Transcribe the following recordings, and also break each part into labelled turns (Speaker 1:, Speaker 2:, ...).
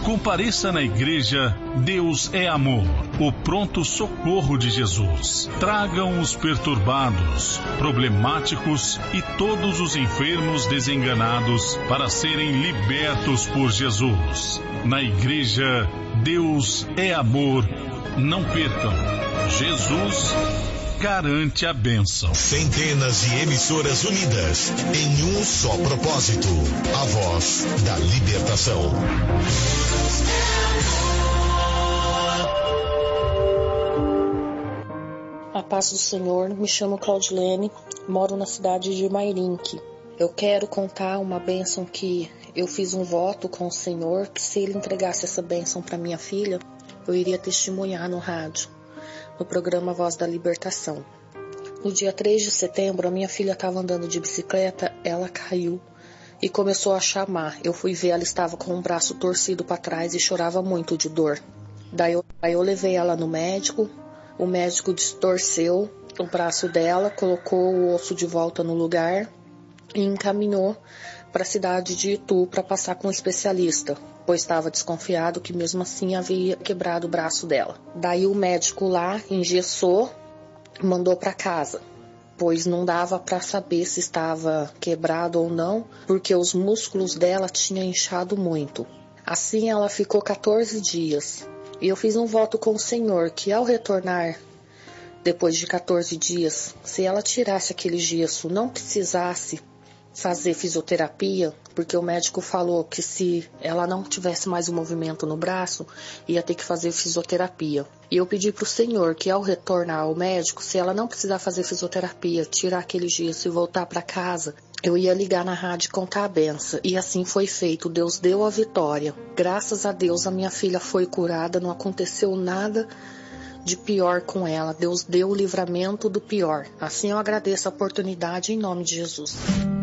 Speaker 1: Compareça na igreja Deus é Amor, o pronto socorro de Jesus. Tragam os perturbados, problemáticos e todos os enfermos desenganados para serem libertos por Jesus. Na igreja Deus é Amor. Não percam. Jesus garante a bênção.
Speaker 2: Centenas de emissoras unidas em um só propósito: a voz da libertação.
Speaker 3: A paz do Senhor, me chamo Claudilene, moro na cidade de Mairinque. Eu quero contar uma bênção que eu fiz um voto com o Senhor, que se Ele entregasse essa bênção para minha filha, eu iria testemunhar no rádio, no programa Voz da Libertação. No dia 3 de setembro, a minha filha estava andando de bicicleta, ela caiu e começou a chamar. Eu fui ver, ela estava com o braço torcido para trás e chorava muito de dor. Daí eu levei ela no médico, o médico distorceu o braço dela, colocou o osso de volta no lugar e encaminhou para a cidade de Itu para passar com um especialista, pois estava desconfiado que mesmo assim havia quebrado o braço dela. Daí o médico lá engessou, mandou para casa, pois não dava para saber se estava quebrado ou não, porque os músculos dela tinham inchado muito. Assim ela ficou 14 dias. E eu fiz um voto com o Senhor que ao retornar, depois de 14 dias, se ela tirasse aquele gesso, não precisasse fazer fisioterapia, porque o médico falou que se ela não tivesse mais o movimento no braço, ia ter que fazer fisioterapia. E eu pedi para o Senhor que ao retornar ao médico, se ela não precisar fazer fisioterapia, tirar aquele gesso e voltar para casa, eu ia ligar na rádio e contar a benção. E assim foi feito. Deus deu a vitória. Graças a Deus a minha filha foi curada, não aconteceu nada de pior com ela. Deus deu o livramento do pior. Assim eu agradeço a oportunidade em nome de Jesus.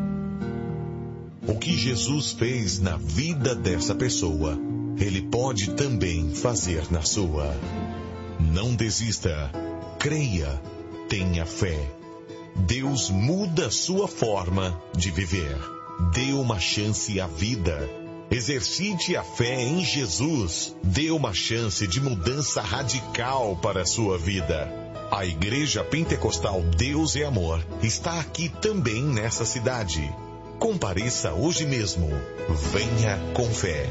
Speaker 2: O que Jesus fez na vida dessa pessoa, Ele pode também fazer na sua. Não desista, creia, tenha fé. Deus muda sua forma de viver. Dê uma chance à vida. Exercite a fé em Jesus. Dê uma chance de mudança radical para a sua vida. A Igreja Pentecostal Deus é Amor está aqui também nessa cidade. Compareça hoje mesmo. Venha com fé.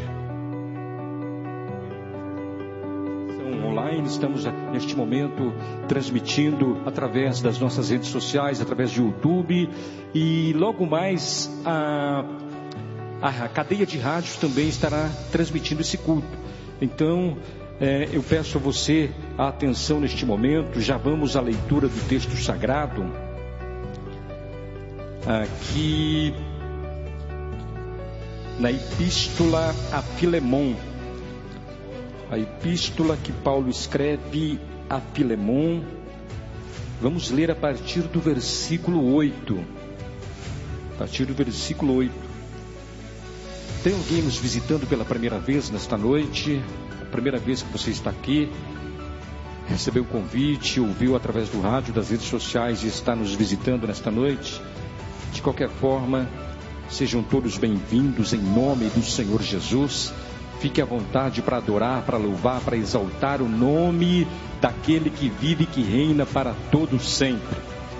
Speaker 4: Online, estamos neste momento transmitindo através das nossas redes sociais, através do YouTube, e logo mais a cadeia de rádios também estará transmitindo esse culto. Então eu peço a você a atenção neste momento. Já vamos à leitura do texto sagrado aqui na Epístola a Filemon. A epístola que Paulo escreve a Filemon. Vamos ler a partir do versículo 8. A partir do versículo 8. Tem alguém nos visitando pela primeira vez nesta noite? A primeira vez que você está aqui, recebeu o convite, ouviu através do rádio, das redes sociais e está nos visitando nesta noite? De qualquer forma, sejam todos bem-vindos em nome do Senhor Jesus. Fique à vontade para adorar, para louvar, para exaltar o nome daquele que vive e que reina para todo sempre.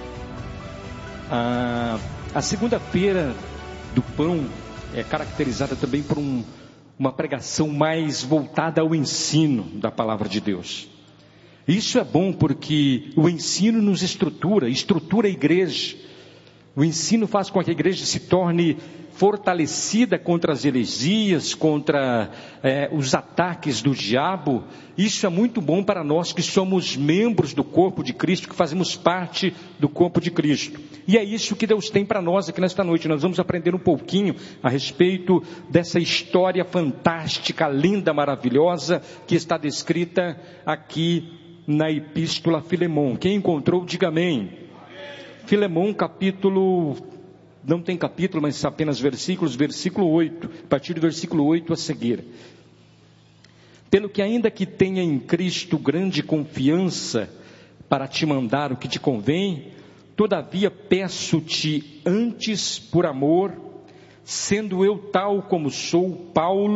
Speaker 4: A segunda-feira do pão é caracterizada também por uma pregação mais voltada ao ensino da palavra de Deus. Isso é bom porque o ensino nos estrutura a igreja. O ensino faz com que a igreja se torne fortalecida contra as heresias, contra os ataques do diabo. Isso é muito bom para nós que somos membros do corpo de Cristo, que fazemos parte do corpo de Cristo. E é isso que Deus tem para nós aqui nesta noite. Nós vamos aprender um pouquinho a respeito dessa história fantástica, linda, maravilhosa, que está descrita aqui na Epístola a Filemon. Quem encontrou, diga amém. Filemon, capítulo... Não tem capítulo, mas apenas versículos, versículo 8, a partir do versículo 8 a seguir. Pelo que ainda que tenha em Cristo grande confiança para te mandar o que te convém, todavia peço-te antes por amor, sendo eu tal como sou, Paulo,